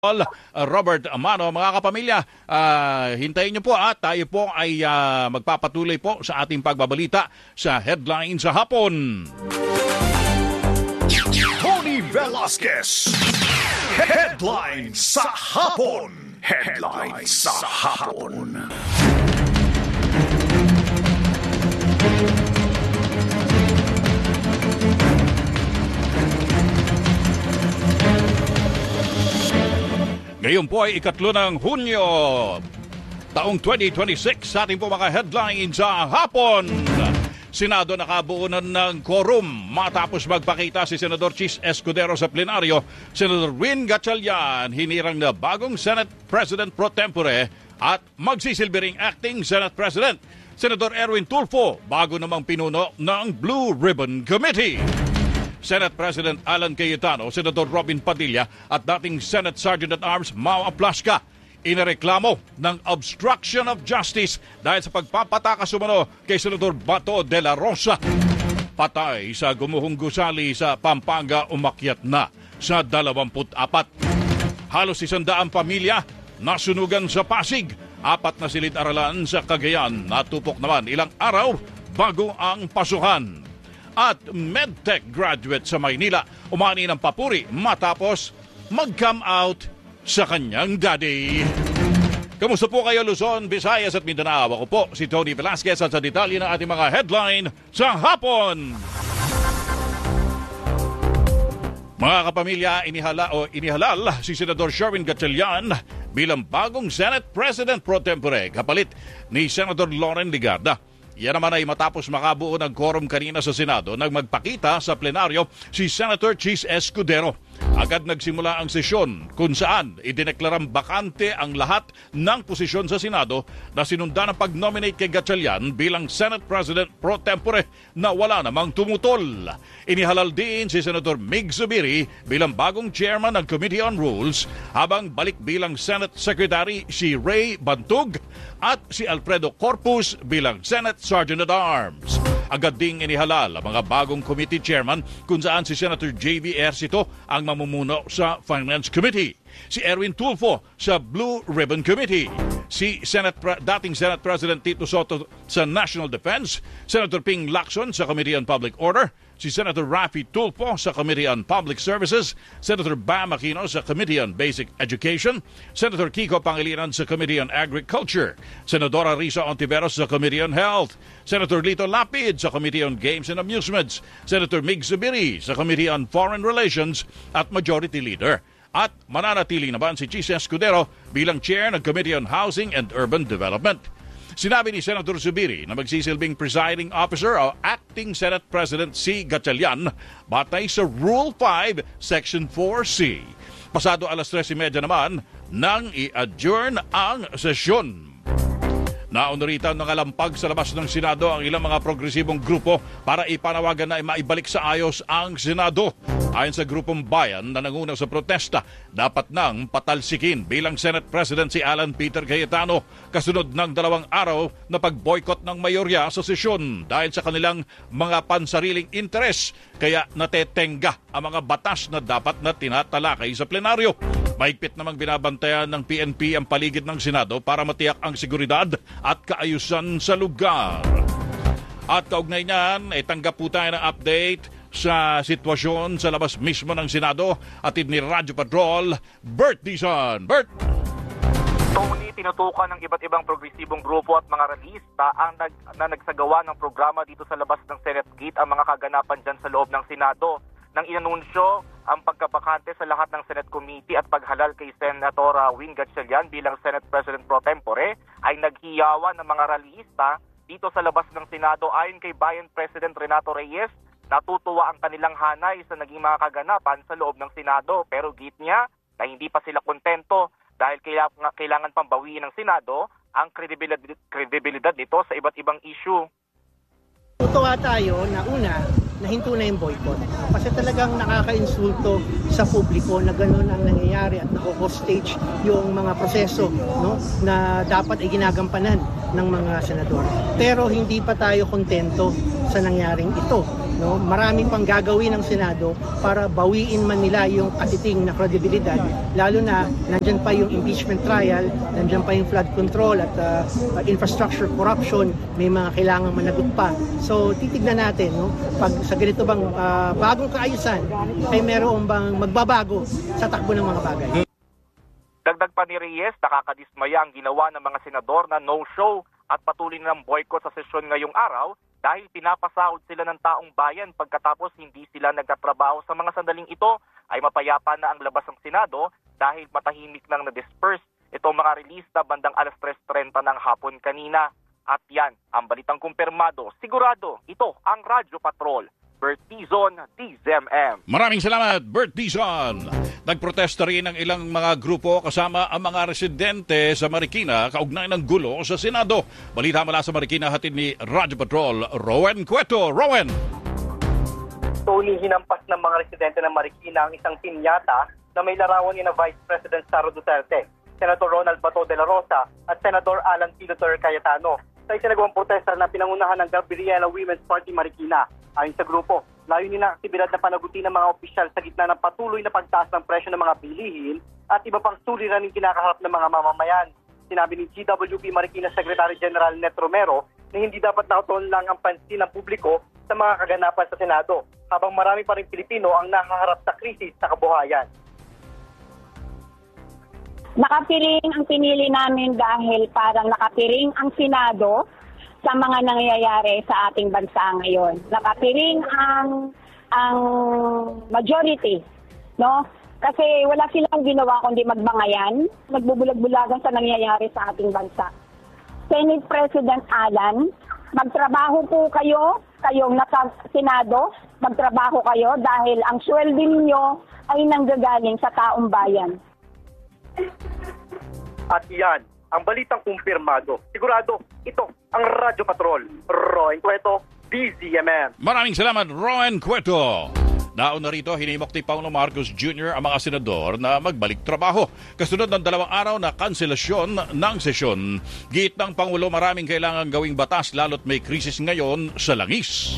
Robert Amano. Mga kapamilya, hintayin niyo po at tayo po ay magpapatuloy po sa ating pagbabalita sa Headlines sa Hapon. Tony Velasquez, Headlines sa Hapon. Headlines sa Hapon. Ngayon po ay 3 ng Hunyo, taong 2026, sa ating po mga headlines sa hapon. Senado nakabuo na ng quorum matapos magpakita si Senador Chis Escudero sa plenaryo. Senador Win Gatchalian hinirang na bagong Senate President pro tempore at magsisilbing acting Senate President. Senador Erwin Tulfo bago namang pinuno ng Blue Ribbon Committee. Senate President Alan Cayetano, Senador Robin Padilla at dating Senate Sergeant-at-Arms Mau Aplasca inireklamo ng obstruction of justice dahil sa pagpapatakas umano kay Senador Bato de la Rosa. Patay sa gumuhong gusali sa Pampanga umakyat na sa 24. Halos 100 pamilya nasunugan sa Pasig. 4 na silid-aralan sa Cagayan natupok naman ilang araw bago ang pasukan. At medtech graduate sa Maynila umani ng papuri matapos mag-come out sa kanyang daddy. Kamusta po kayo Luzon, Visayas at Mindanao? Ako po si Tony Velasquez at sa detalye ng ating mga headline sa hapon. Mga kapamilya, inihalal si Senador Sherwin Gatchalian bilang bagong Senate President pro tempore kapalit ni Senator Loren Legarda. Yan naman ay matapos makabuo ng quorum kanina sa Senado nang magpakita sa plenaryo si Senator Chis Escudero. Agad nagsimula ang sesyon kung saan idineklarang bakante ang lahat ng posisyon sa Senado na sinundan ang pag-nominate kay Gatchalian bilang Senate President pro tempore na wala namang tumutol. Inihalal din si Senator Mig Zubiri bilang bagong chairman ng Committee on Rules habang balik bilang Senate Secretary si Ray Bantug at si Alfredo Corpus bilang Senate Sergeant-at-Arms. Agad ding inihalal ang mga bagong committee chairman kung saan si Senator J.V. Ercito ang mamumuno sa Finance Committee, si Erwin Tulfo sa Blue Ribbon Committee, si dating Senate President Tito Soto sa National Defense, Senator Ping Lacson sa Committee on Public Order, si Senator Raffy Tulfo sa Committee on Public Services, Senator Bam Aquino sa Committee on Basic Education, Senator Kiko Pangilinan sa Committee on Agriculture, Senadora Risa Ontiveros sa Committee on Health, Senator Lito Lapid sa Committee on Games and Amusements, Senator Mig Zubiri sa Committee on Foreign Relations at Majority Leader. At mananatili naman si Chis Escudero bilang Chair ng Committee on Housing and Urban Development. Sinabi ni Senator Zubiri na magsisilbing presiding officer o acting Senate President si Gatchalian batay sa Rule 5, Section 4C. Pasado alas 3:30 naman nang i-adjourn ang sesyon. Naunuritan ng alampag sa labas ng Senado ang ilang mga progresibong grupo para ipanawagan na maibalik sa ayos ang Senado. Ayon sa grupong bayan na nanguna sa protesta, dapat nang patalsikin bilang Senate President si Alan Peter Cayetano kasunod ng 2 araw na pag-boycott ng mayorya sa sesyon dahil sa kanilang mga pansariling interes. Kaya natetengga ang mga batas na dapat na tinatalakay sa plenaryo. Mahigpit namang binabantayan ng PNP ang paligid ng Senado para matiyak ang seguridad at kaayusan sa lugar. At kaugnay niyan, tanggap po tayo ng update sa sitwasyon sa labas mismo ng Senado at ni Radyo Patrol, Bert Dizon. Bert! Tony, tinutukan ng iba't ibang progresibong grupo at mga ralista na nagsagawa ng programa dito sa labas ng Senate Gate ang mga kaganapan dyan sa loob ng Senado. Nang inanunsyo ang pagkabakante sa lahat ng Senate Committee at paghalal kay Senator Win Gatchalian bilang Senate President pro tempore, ay naghiyawan ng mga ralista dito sa labas ng Senado. Ayon kay Bayan President Renato Reyes, natutuwa ang kanilang hanay sa naging mga kaganapan sa loob ng Senado. Pero git niya na hindi pa sila kontento dahil kailangan pang bawiin ng Senado ang kredibilidad nito sa iba't ibang issue. Tutuwa tayo na una, nahinto na yung boycott. Kasi talagang nakaka-insulto sa publiko na gano'n ang nangyayari at nako-hostage yung mga proseso, no, na dapat ay ginagampanan ng mga senador. Pero hindi pa tayo kontento sa nangyaring ito. no, marami pang gagawin ng Senado para bawiin man nila yung katiting na kredibilidad, lalo na nandyan pa yung impeachment trial, nandyan pa yung flood control at infrastructure corruption, may mga kailangang managot pa. So titignan natin, no, pag sa ganito bang bagong kaayusan ay meron bang magbabago sa takbo ng mga bagay. Dagdag pa ni Reyes, nakakadismaya ang ginawa ng mga senador na no-show at patuloy ng boycott sa sesyon ngayong araw dahil pinapasahod sila ng taong bayan pagkatapos hindi sila nagtatrabaho. Sa mga sandaling ito ay mapayapa na ang labas ng Senado dahil matahimik nang na-disperse itong mga relista bandang 3:30 ng hapon kanina. At yan, ang balitang kumpirmado. Sigurado, ito ang Radyo Patrol. Bert Dizon, DZMM. Maraming salamat, Bert Dizon. Nagprotesta rin ang ilang mga grupo kasama ang mga residente sa Marikina kaugnay ng gulo sa Senado. Balita mula sa Marikina, hatid ni Radyo Patrol, Rowan Cueto. Rowan! Tony, hinampas ng mga residente ng Marikina ang isang pinyata na may larawan ni na Vice President Sara Duterte, Senator Ronald Bato de la Rosa at Senador Alan P. Duterte Cayetano sa isinagawang protesta na pinangunahan ng Gabriela Women's Party Marikina. Ayon sa grupo, layunin ng aktibidad na panagutin ng mga opisyal sa gitna ng patuloy na pagtaas ng presyo ng mga bilihin at iba pang suliraning kinakaharap ng mga mamamayan. Sinabi ni GWP Marikina Secretary General Net Romero na hindi dapat nakatuon lang ang pansin ng publiko sa mga kaganapan sa Senado, habang marami pa rin Pilipino ang nakaharap sa krisis sa kabuhayan. Nakapiring ang pinili namin dahil parang nakapiring ang Senado sa mga nangyayari sa ating bansa ngayon. Nakapiring ang majority, no? Kasi wala silang ginawa kundi magbangayan, magbubulag-bulagan sa nangyayari sa ating bansa. Senate President Alan, magtrabaho po kayo, kayong nasa Senado, magtrabaho kayo dahil ang sweldo ninyo ay nanggagaling sa taong bayan. At yan, ang balitang kumpirmado. Sigurado, ito ang Radyo Patrol. Rowan Cueto, DZMM. Maraming salamat, Rowan Cueto. Nauna rito, hinimok ni Pangulong Marcos Jr. ang mga senador na magbalik trabaho. Kasunod ng 2 araw na kanselasyon ng sesyon. Giit ng Pangulo, maraming kailangan gawing batas lalo't may krisis ngayon sa langis.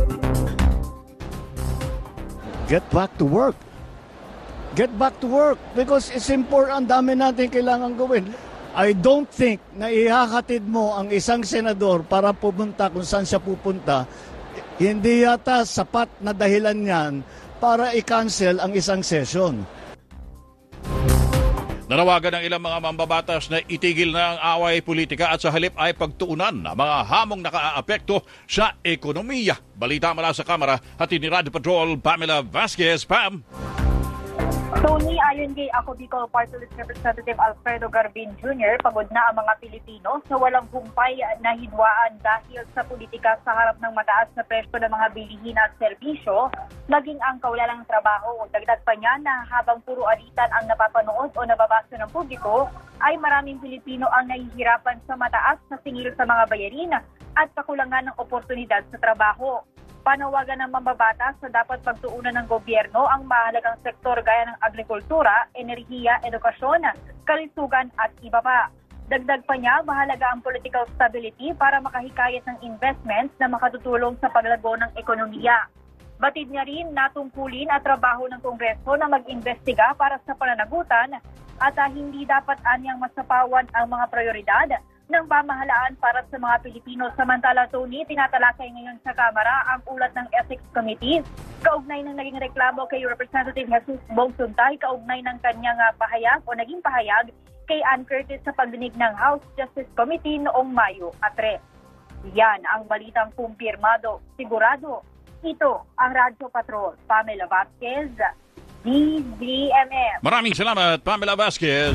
Get back to work. Get back to work because it's important. Ang dami natin kailangan gawin. I don't think na ihahatid mo ang isang senador para pupunta kung saan siya pupunta. Hindi yata sapat na dahilan yan para i-cancel ang isang session. Nanawagan ng ilang mga mambabatas na itigil na ang away politika at sa halip ay pagtuunan ang mga hamong nakaaapekto sa ekonomiya. Balita mula sa Kamara, hatid ni Radio Patrol, Pamela Vasquez. Pam! Tony, ayon kay Ako Bicol Party List Representative Alfredo Garbin Jr., pagod na ang mga Pilipino sa walang humpay na hidwaan dahil sa politika sa harap ng mataas na presyo ng mga bilihin at serbisyo, naging ang kawalan ng trabaho. Dagdag pa niya na habang puro alitan ang napapanood o nababasa ng publiko, ay maraming Pilipino ang nahihirapan sa mataas na singil sa mga bayarin at kakulangan ng oportunidad sa trabaho. Panawagan ng mambabatas na dapat pagtuunan ng gobyerno ang mahalagang sektor gaya ng agrikultura, enerhiya, edukasyon, kalusugan at iba pa. Dagdag pa niya, mahalaga ang political stability para makahikayat ng investments na makatutulong sa paglago ng ekonomiya. Batid niya rin na tungkulin at trabaho ng Kongreso na mag-imbestiga para sa pananagutan at hindi dapat anyang masapawan ang mga prioridad ng pamahalaan para sa mga Pilipino. Samantala, Tony, tinatalakay ngayon sa Kamara ang ulat ng Ethics Committee kaugnay ng naging reklamo kay Representative Jesus Bong Suntay kaugnay ng kanyang pahayag o naging pahayag kay Ann Curtis sa pagdinig ng House Justice Committee noong Mayo 3. Yan ang balitang kumpirmado. Sigurado, ito ang Radyo Patrol. Pamela Vasquez, DZMM. Maraming salamat, Pamela Vasquez.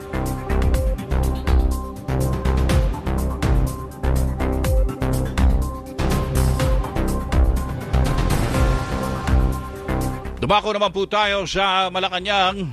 Dumako naman po tayo sa Malacanang.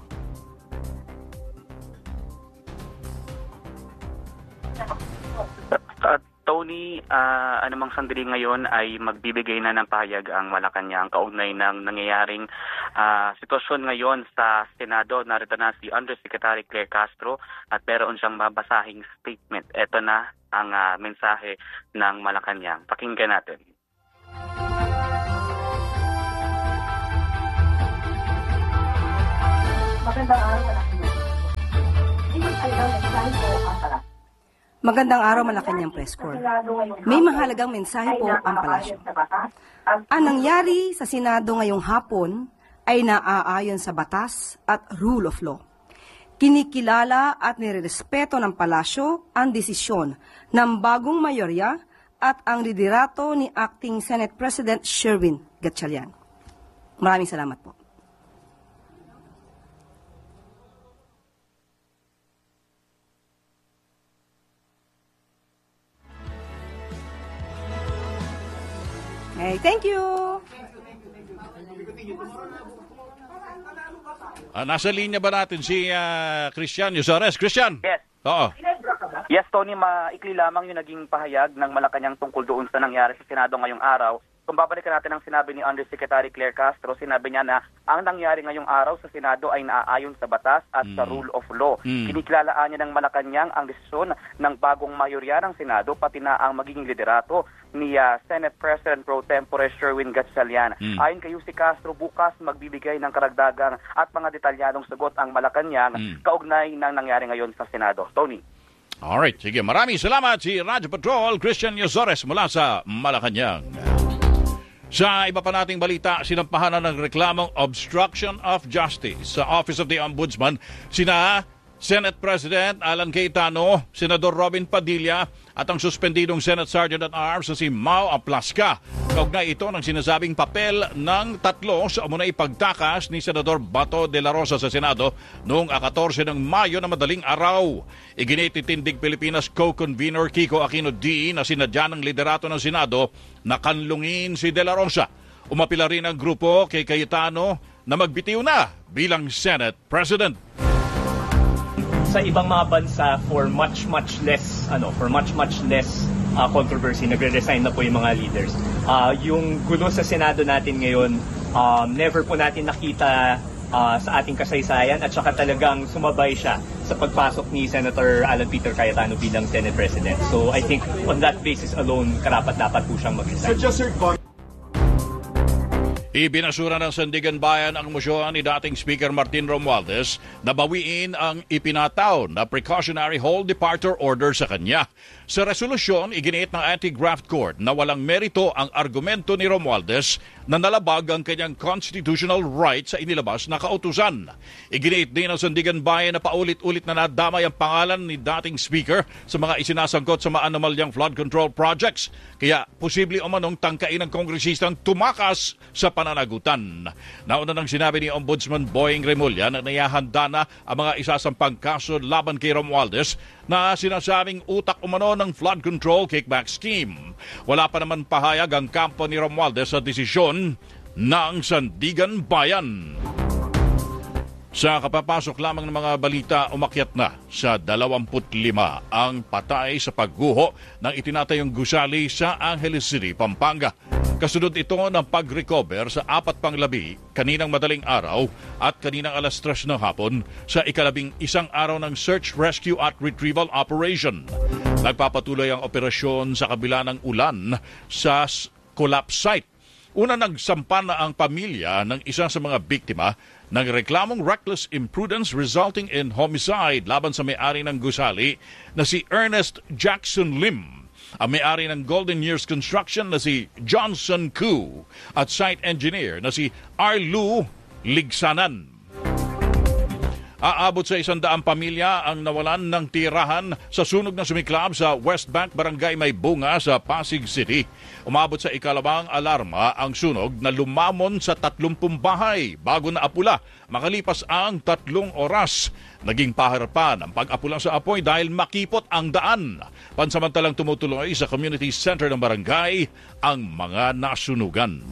Tony, anumang sandali ngayon ay magbibigay na ng pahayag ang Malacanang kaugnay ng nangyayaring sitwasyon ngayon sa Senado. Narito na si Undersecretary Claire Castro at meron siyang mabasahing statement. Ito na ang mensahe ng Malacanang. Pakinggan natin. Magandang araw, Malacanang Press Corps. May mahalagang mensahe po ang palasyo. Ang nangyari sa Senado ngayong hapon ay naaayon sa batas at rule of law. Kinikilala at nirerespeto ng palasyo ang desisyon ng bagong mayorya at ang liderato ni Acting Senate President Sherwin Gatchalian. Maraming salamat po. Okay, thank you. Nasa linya ba natin si Christian Yusores? Christian? Yes. Oo. Yes, Tony, maikli lamang yung naging pahayag ng Malacanang tungkol doon sa nangyari sa Senado ngayong araw. Kung babalikan natin ang sinabi ni Undersecretary Claire Castro, sinabi niya na ang nangyari ngayong araw sa Senado ay naaayon sa batas at sa rule of law. Kinikilalaan niya ng Malacanang ang desisyon ng bagong mayorya ng Senado, pati na ang magiging liderato ni Senate President Pro Tempore Sherwin Gatchalian. Ayon kay si Castro, bukas magbibigay ng karagdagang at mga detalyadong sagot ang Malacanang kaugnay ng nangyari ngayon sa Senado. Tony. Alright, sige. Maraming salamat si Radyo Patrol Christian Yusores mula sa Malacanang. Sa iba pa nating balita, sinampahan na ng reklamong obstruction of justice sa Office of the Ombudsman sina Senate President Alan Cayetano, Senador Robin Padilla at ang suspendidong Senate Sergeant-at-Arms na si Mau Aplasca. Kaugnay ito ng sinasabing papel ng tatlo sa umunay pagtakas ni Senador Bato de la Rosa sa Senado noong 14 ng Mayo na madaling araw. Iginititindig Pilipinas co-convener Kiko Aquino D na sinadya ng liderato ng Senado na kanlungin si de la Rosa. Umapila rin ang grupo kay Cayetano na magbitiw na bilang Senate President. Sa ibang mga bansa for much less controversy, nagre-resign na po yung mga leaders. Yung gulo sa Senado natin ngayon, never po natin nakita sa ating kasaysayan at saka talagang sumabay siya sa pagpasok ni Senator Alan Peter Cayetano bilang Senate President. So I think on that basis alone, karapat-dapat po siyang mag-resign. Ibinasura ng Sandigan Bayan ang mosyon ni dating Speaker Martin Romualdez na bawiin ang ipinataw na precautionary hold departure order sa kanya. Sa resolusyon, iginiit ng Anti-Graft Court na walang merito ang argumento ni Romualdez na nalabag ang kanyang constitutional right sa inilabas na kautusan. Iginiit din ng Sandigan Bayan na paulit-ulit na nadamay ang pangalan ni dating Speaker sa mga isinasangkot sa maanomalyang flood control projects. Kaya posible umanong tangkain ng kongresistang tumakas sa pananagutan. Nauna nang sinabi ni Ombudsman Boying Remulla na nayahanda na ang mga isasampang kaso laban kay Romualdez na sinasabing utak umano ng flood control kickback scheme. Wala pa naman pahayag ang kampo ni Romualdez sa desisyon ng Sandigan Bayan. Sa kapapasok lamang ng mga balita, umakyat na sa 25 ang patay sa pagguho ng itinatayong gusali sa Angeles City, Pampanga. Kasunod ito ng pag-recover sa 4 pang labi kaninang madaling araw at kaninang alas 3 ng hapon sa ika-11 araw ng Search, Rescue at Retrieval Operation. Nagpapatuloy ang operasyon sa kabila ng ulan sa collapse site. Una nagsampa na ang pamilya ng isa sa mga biktima ng reklamong reckless imprudence resulting in homicide laban sa may-ari ng gusali na si Ernest Jackson Lim, ang may-ari ng Golden Years Construction na si Johnson Koo at site engineer na si Arlu Ligsanan. Aabot sa 100 pamilya ang nawalan ng tirahan sa sunog na sumiklab sa West Bank, Barangay May Bunga sa Pasig City. Umabot sa ikalawang alarma ang sunog na lumamon sa 30 bahay bago na apula. Makalipas ang 3 oras, naging paharapan ang pag-apula sa apoy dahil makipot ang daan. Pansamantalang tumutuloy sa community center ng barangay ang mga nasunugan.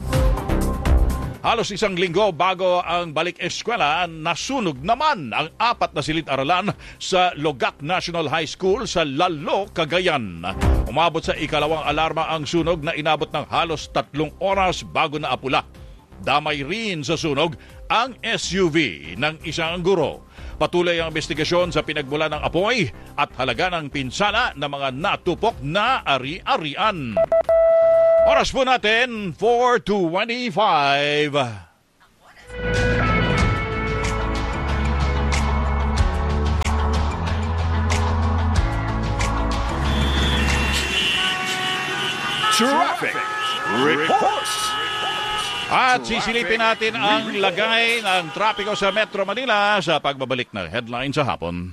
Halos 1 linggo bago ang balik eskwela, nasunog naman ang 4 na silid-aralan sa Logak National High School sa Lalo, Cagayan. Umabot sa ikalawang alarma ang sunog na inabot ng halos 3 oras bago na apula. Damay rin sa sunog ang SUV ng isang guro. Patuloy ang investigasyon sa pinagmula ng apoy at halaga ng pinsala ng mga natupok na ari-arian. Oras po natin, 4:25. Traffic Report. At sisilipin natin ang lagay ng trapiko sa Metro Manila sa pagbabalik ng headline sa hapon.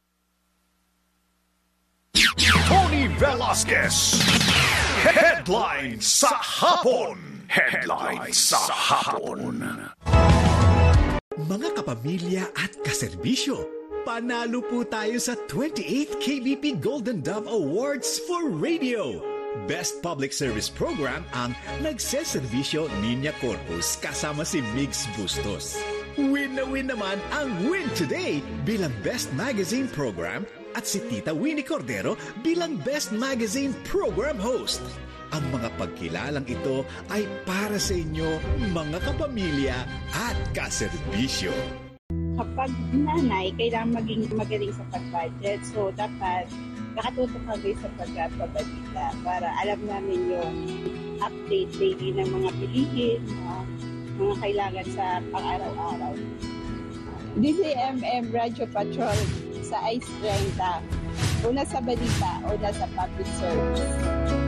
Tony Velasquez. Headline sa hapon. Headline sa hapon. Mga kapamilya at kaserbisyo, panalo po tayo sa 28th KBP Golden Dove Awards for Radio. Best Public Service Program ang Nagseservisyo Niña Corpus kasama si Migs Bustos. Win na win naman ang Win Today bilang Best Magazine Program at si Tita Winnie Cordero bilang Best Magazine Program Host. Ang mga pagkilalang ito ay para sa inyo, mga kapamilya at kaserbisyo. Kapag nanay, kailangan maging magaling sa pag-budget. So, dapat nakatutok kami sa pagpabalita para alam namin yung update daily ng mga bilihin, mga kailangan sa pang-araw-araw. DCMM Radio Patrol sa ICE 30. Una sa balita, una sa public service.